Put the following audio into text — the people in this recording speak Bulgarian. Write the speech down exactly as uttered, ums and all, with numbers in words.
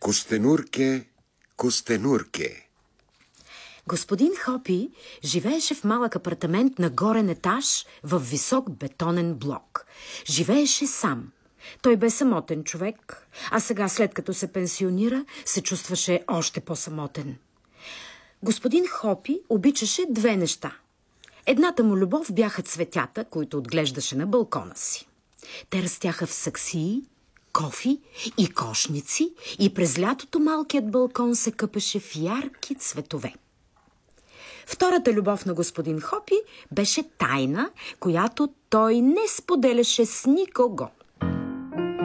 Костенурке, Костенурке. Господин Хопи живееше в малък апартамент на горен етаж в висок бетонен блок. Живееше сам. Той бе самотен човек, а сега, след като се пенсионира, се чувстваше още по-самотен. Господин Хопи обичаше две неща. Едната му любов бяха цветята, които отглеждаше на балкона си. Те растяха в саксии, кофи и кошници и през лятото малкият балкон се къпеше в ярки цветове. Втората любов на господин Хопи беше тайна, която той не споделяше с никого.